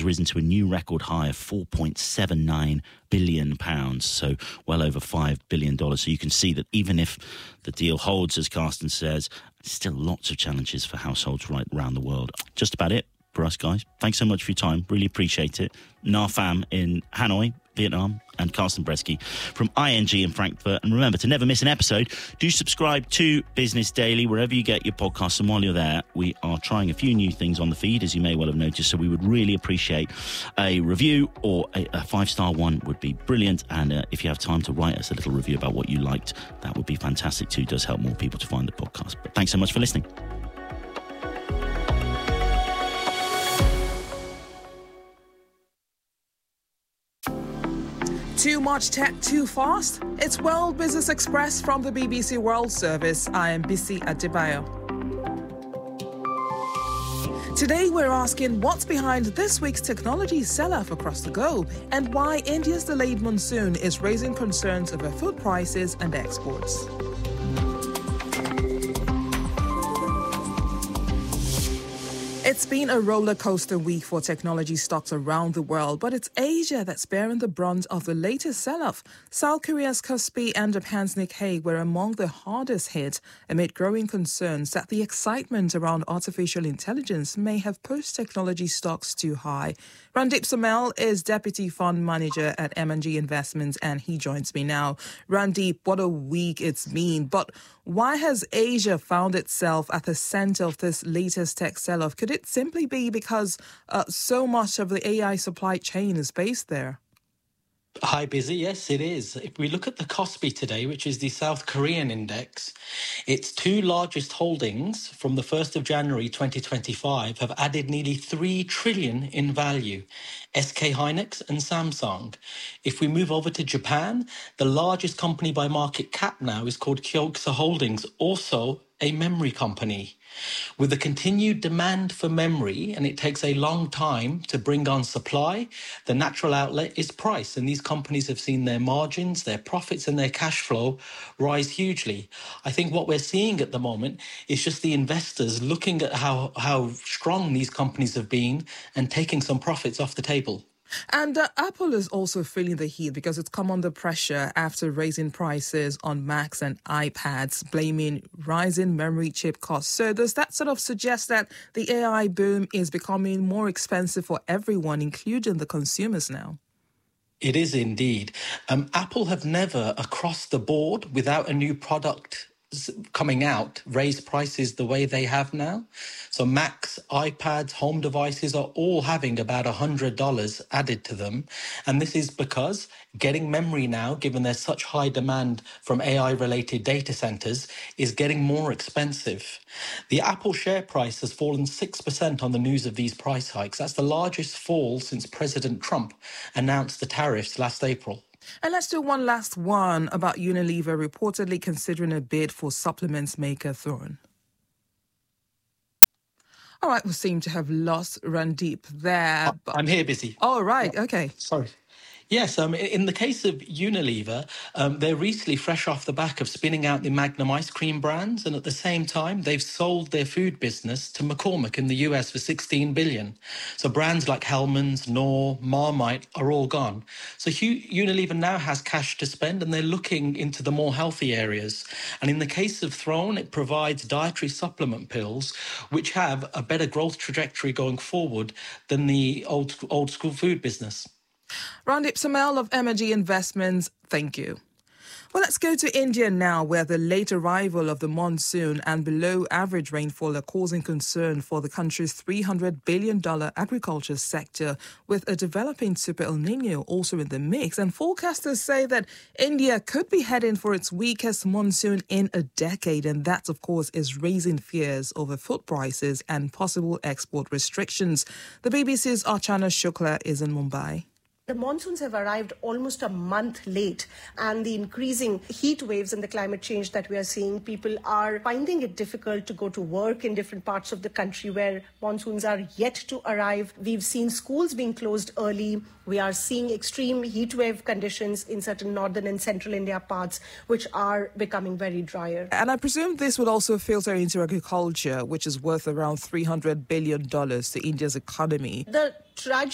risen to a new record high of £4.79 billion, so well over $5 billion. So you can see that even if the deal holds, as Carsten says, still lots of challenges for households right around the world. Just about it for us, guys. Thanks so much for your time. Really appreciate it. Na Pham in Hanoi, Vietnam, and Carsten Bresky from ING in Frankfurt. And remember to never miss an episode. Do subscribe to Business Daily wherever you get your podcasts. And while you're there, we are trying a few new things on the feed, as you may well have noticed. So we would really appreciate a review, or a 5-star one would be brilliant. And if you have time to write us a little review about what you liked, that would be fantastic too. It does help more people to find the podcast. But thanks so much for listening. Too much tech too fast? It's World Business Express from the BBC World Service. I am Bisi Adebayo. Today we're asking what's behind this week's technology sell-off across the globe and why India's delayed monsoon is raising concerns over food prices and exports. It's been a roller coaster week for technology stocks around the world, but it's Asia that's bearing the brunt of the latest sell-off. South Korea's Kospi and Japan's Nikkei were among the hardest hit amid growing concerns that the excitement around artificial intelligence may have pushed technology stocks too high. Randeep Somel is Deputy Fund Manager at M&G Investments, and he joins me now. Randeep, what a week it's been, but why has Asia found itself at the center of this latest tech sell-off? Could it simply be because so much of the AI supply chain is based there? Hi, Busy. Yes, it is. If we look at the Kospi today, which is the South Korean index, its two largest holdings from the 1st of January 2025 have added nearly 3 trillion in value, SK Hynix and Samsung. If we move over to Japan, the largest company by market cap now is called Kyokusa Holdings, also a memory company. With the continued demand for memory, and it takes a long time to bring on supply, the natural outlet is price. And these companies have seen their margins, their profits and their cash flow rise hugely. I think what we're seeing at the moment is just the investors looking at how strong these companies have been and taking some profits off the table. And Apple is also feeling the heat because it's come under pressure after raising prices on Macs and iPads, blaming rising memory chip costs. So does that sort of suggest that the AI boom is becoming more expensive for everyone, including the consumers now? It is indeed. Apple have never, across the board, without a new product coming out, raised prices the way they have now. So Macs, iPads, home devices are all having about $100 added to them. And this is because getting memory now, given there's such high demand from AI-related data centers, is getting more expensive. The Apple share price has fallen 6% on the news of these price hikes. That's the largest fall since President Trump announced the tariffs last April. And let's do one last one about Unilever reportedly considering a bid for supplements maker Thorne. All right, we seem to have lost Randeep there. But I'm here, Busy. Oh, right, okay. Sorry. Yes, in the case of Unilever, they're recently fresh off the back of spinning out the Magnum ice cream brands, and at the same time, they've sold their food business to McCormick in the US for $16 billion. So brands like Hellmann's, Knorr, Marmite are all gone. So Unilever now has cash to spend, and they're looking into the more healthy areas. And in the case of Throne, it provides dietary supplement pills, which have a better growth trajectory going forward than the old school food business. Randeep Somel of M&G Investments, thank you. Well, let's go to India now, where the late arrival of the monsoon and below-average rainfall are causing concern for the country's $300 billion agriculture sector, with a developing Super El Niño also in the mix. And forecasters say that India could be heading for its weakest monsoon in a decade, and that, of course, is raising fears over food prices and possible export restrictions. The BBC's Archana Shukla is in Mumbai. The monsoons have arrived almost a month late, and the increasing heat waves and the climate change that we are seeing, people are finding it difficult to go to work in different parts of the country where monsoons are yet to arrive. We've seen schools being closed early. We are seeing extreme heat wave conditions in certain northern and central India parts, which are becoming very drier. And I presume this would also filter into agriculture, which is worth around $300 billion to India's economy. The tragic